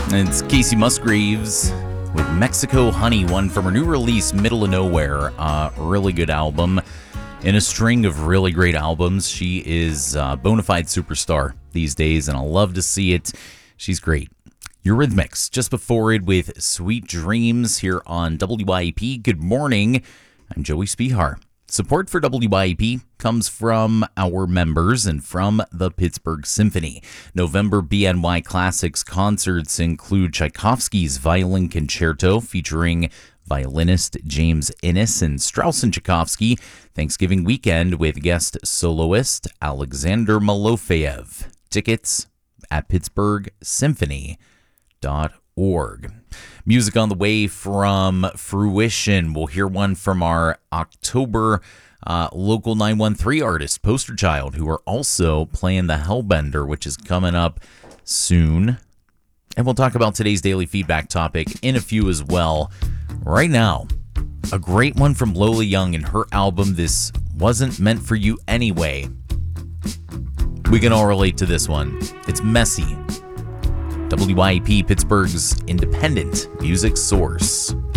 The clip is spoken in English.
It's Casey Musgraves with Mexico Honey, one from her new release, Middle of Nowhere. Really good album. In a string of really great albums, she is a bona fide superstar these days, and I love to see it. She's great. Eurythmics, just before it with Sweet Dreams here on WYAP. Good morning. I'm Joey Spihar. Support for WYAP comes from our members and from the Pittsburgh Symphony. November BNY Classics concerts include Tchaikovsky's Violin Concerto featuring violinist James Innes and Strauss and Tchaikovsky. Thanksgiving weekend with guest soloist Alexander Malofeev. Tickets at pittsburghsymphony.org. Music on the way from Fruition. We'll hear one from our October Local 913 artist, Poster Child, who are also playing the Hellbender, which is coming up soon. And we'll talk about today's daily feedback topic in a few as well. Right now, a great one from Lola Young and her album, This Wasn't Meant for You Anyway. We can all relate to this one. It's messy. WYAP, Pittsburgh's independent music source.